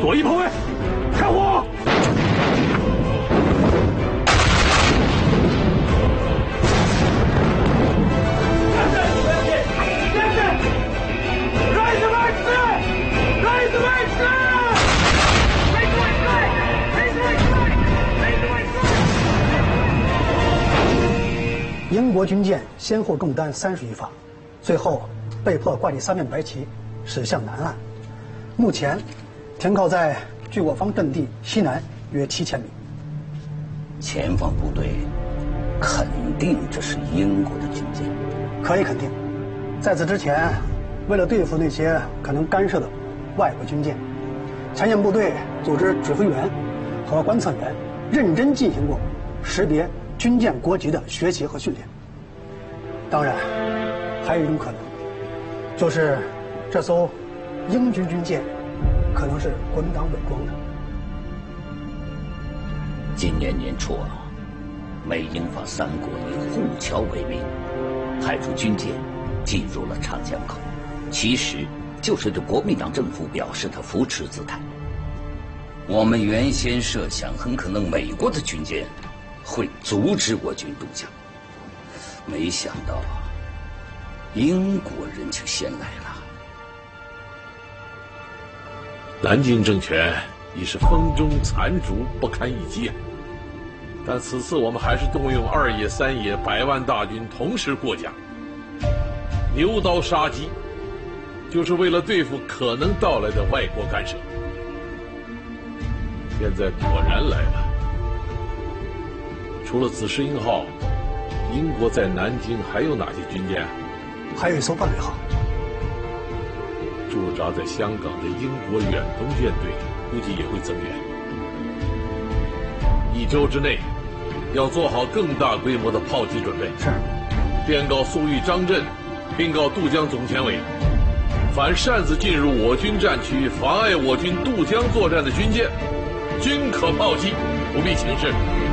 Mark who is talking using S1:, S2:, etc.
S1: 左翼炮位，开火！
S2: 英国军舰先后中弹31发，最后被迫挂起三面白旗，驶向南岸。目前停靠在距我方阵地西南约7000米。
S3: 前方部队肯定这是英国的军舰，
S2: 可以肯定。在此之前，为了对付那些可能干涉的外国军舰，前线部队组织指挥员和观测员认真进行过识别军舰国籍的学习和训练。当然，还有一种可能，就是这艘英军军舰可能是国民党伪装的。
S3: 今年年初美英法三国以护侨为名，派出军舰进入了长江口，其实就是对国民党政府表示的扶持姿态。我们原先设想，很可能美国的军舰会阻止我军渡江，没想到英国人就先来了。
S1: 南京政权已是风中残烛，不堪一击。但此次我们还是动用2野、3野100万大军同时过江，牛刀杀鸡，就是为了对付可能到来的外国干涉。现在果然来了。除了紫石英号，英国在南京还有哪些军舰？
S2: 还有一艘伴侣号。
S1: 驻扎在香港的英国远东舰队估计也会增援。1周之内，要做好更大规模的炮击准备。
S2: 是。
S1: 电告粟裕、张震，并告渡江总前委，凡擅自进入我军战区、妨碍我军渡江作战的军舰，均可炮击，不必请示。